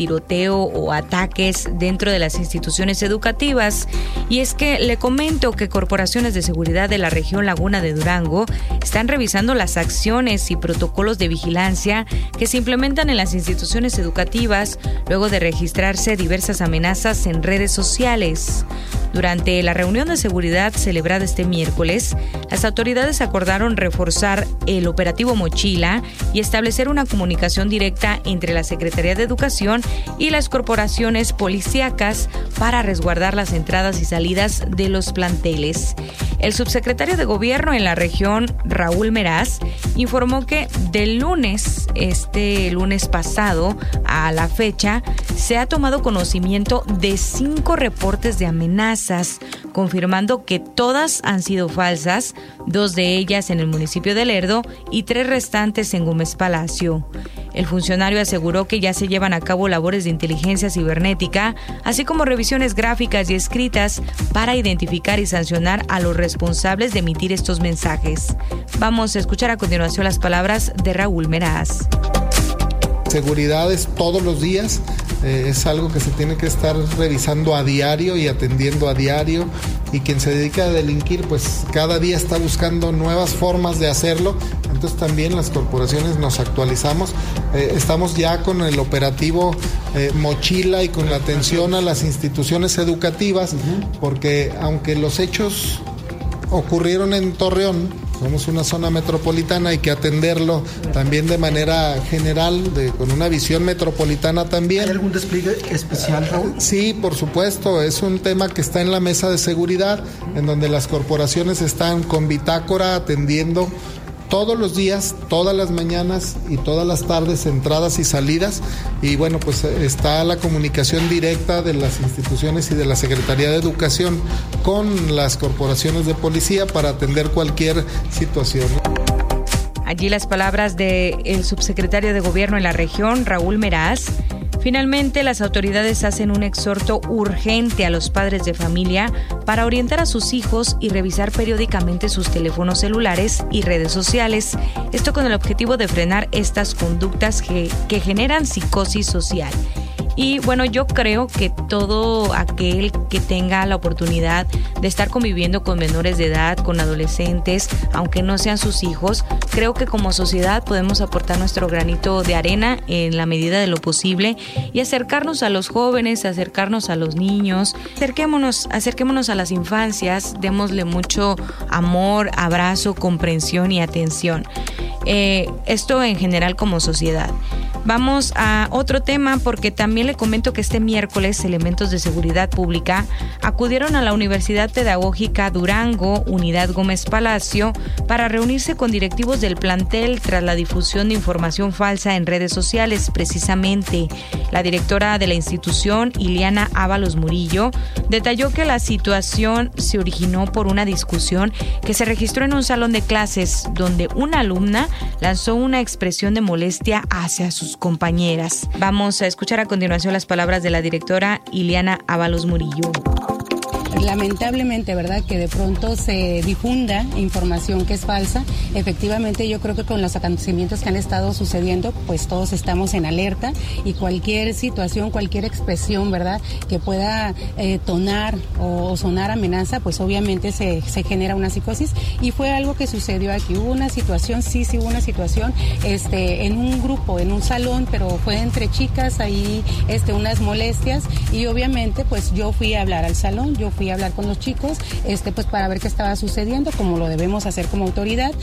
tiroteo o ataques dentro de las instituciones educativas. Y es que le comento que corporaciones de seguridad de la región Laguna de Durango están revisando las acciones y protocolos de vigilancia que se implementan en las instituciones educativas luego de registrarse diversas amenazas en redes sociales. Durante la reunión de seguridad celebrada este miércoles, las autoridades acordaron reforzar el operativo Mochila y establecer una comunicación directa entre la Secretaría de Educación y las corporaciones policíacas para resguardar las entradas y salidas de los planteles. El subsecretario de Gobierno en la región, Raúl Meraz, informó que del lunes pasado a la fecha, se ha tomado conocimiento de 5 reportes de amenazas, confirmando que todas han sido falsas, 2 de ellas en el municipio de Lerdo y 3 restantes en Gómez Palacio. El funcionario aseguró que ya se llevan a cabo labores de inteligencia cibernética, así como revisiones gráficas y escritas para identificar y sancionar a los responsables de emitir estos mensajes. Vamos a escuchar a continuación las palabras de Raúl Meraz. Seguridad es todos los días, es algo que se tiene que estar revisando a diario y atendiendo a diario, y quien se dedica a delinquir pues cada día está buscando nuevas formas de hacerlo. Entonces también las corporaciones nos actualizamos, estamos ya con el operativo Mochila y con la atención a las instituciones educativas, porque aunque los hechos ocurrieron en Torreón, somos una zona metropolitana, hay que atenderlo también de manera general, con una visión metropolitana también. ¿Hay algún despliegue especial, Raúl? Sí, por supuesto, es un tema que está en la mesa de seguridad, en donde las corporaciones están con bitácora atendiendo todos los días, todas las mañanas y todas las tardes, entradas y salidas. Y bueno, pues está la comunicación directa de las instituciones y de la Secretaría de Educación con las corporaciones de policía para atender cualquier situación. Allí las palabras del subsecretario de Gobierno en la región, Raúl Meraz. Finalmente, las autoridades hacen un exhorto urgente a los padres de familia para orientar a sus hijos y revisar periódicamente sus teléfonos celulares y redes sociales. Esto con el objetivo de frenar estas conductas que generan psicosis social. Y bueno, yo creo que todo aquel que tenga la oportunidad de estar conviviendo con menores de edad, con adolescentes, aunque no sean sus hijos, creo que como sociedad podemos aportar nuestro granito de arena en la medida de lo posible y acercarnos a los jóvenes, acercarnos a los niños, acerquémonos a las infancias, démosle mucho amor, abrazo, comprensión y atención. Esto en general como sociedad. Vamos a otro tema porque también le comento que este miércoles elementos de seguridad pública acudieron a la Universidad Pedagógica Durango, Unidad Gómez Palacio, para reunirse con directivos del plantel tras la difusión de información falsa en redes sociales. Precisamente, la directora de la institución, Ileana Ábalos Murillo, detalló que la situación se originó por una discusión que se registró en un salón de clases donde una alumna lanzó una expresión de molestia hacia sus compañeras. Vamos a escuchar a continuación las palabras de la directora Ileana Ábalos Murillo. Lamentablemente, ¿verdad?, que de pronto se difunda información que es falsa. Efectivamente, yo creo que con los acontecimientos que han estado sucediendo, pues todos estamos en alerta y cualquier situación, cualquier expresión, ¿verdad?, que pueda tonar o sonar amenaza, pues obviamente se genera una psicosis, y fue algo que sucedió aquí. Hubo una situación, sí hubo una situación en un grupo, en un salón, pero fue entre chicas, ahí unas molestias, y obviamente pues yo fui a hablar al salón, yo fui a hablar con los chicos, pues para ver qué estaba sucediendo, como lo debemos hacer como autoridad.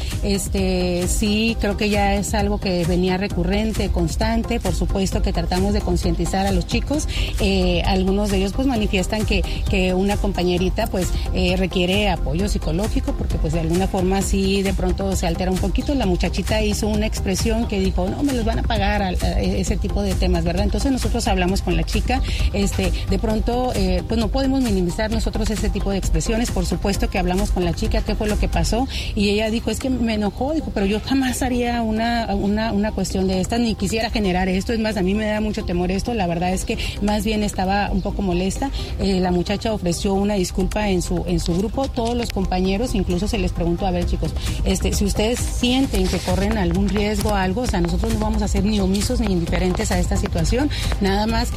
Sí, creo que ya es algo que venía recurrente, constante. Por supuesto que tratamos de concientizar a los chicos. Algunos de ellos pues manifiestan que una compañerita pues requiere apoyo psicológico, porque pues de alguna forma sí de pronto se altera un poquito. La muchachita hizo una expresión que dijo, no, me los van a pagar, ese tipo de temas, ¿verdad? Entonces nosotros hablamos con la chica, de pronto pues no podemos minimizar nosotros nosotros ese tipo de expresiones. Por supuesto que hablamos con la chica, qué fue lo que pasó, y ella dijo, es que me enojó, dijo, pero yo jamás haría una cuestión de estas, ni quisiera generar esto. Es más, a mí me da mucho temor esto. La verdad es que más bien estaba un poco molesta. La muchacha ofreció una disculpa en su grupo. Todos los compañeros, incluso se les preguntó, a ver, chicos, si ustedes sienten que corren algún riesgo o algo, o sea, nosotros no vamos a ser ni omisos ni indiferentes a esta situación, nada más que